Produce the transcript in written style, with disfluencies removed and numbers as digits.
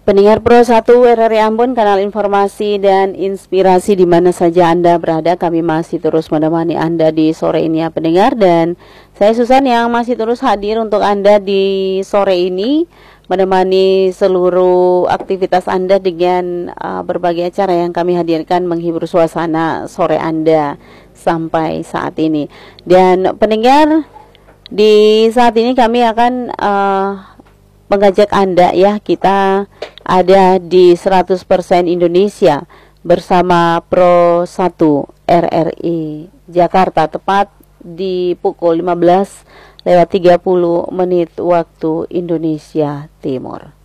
Pendengar Pro 1 RRI Ambon, kanal informasi dan inspirasi di mana saja Anda berada, kami masih terus menemani Anda di sore ini ya pendengar, dan saya Susan yang masih terus hadir untuk Anda di sore ini, menemani seluruh aktivitas Anda dengan berbagai acara yang kami hadirkan menghibur suasana sore Anda sampai saat ini. Dan pendengar, di saat ini kami akan mengajak Anda ya, kita ada di 100% Indonesia bersama Pro 1 RRI Jakarta, tepat di pukul 15:30 waktu Indonesia Timur.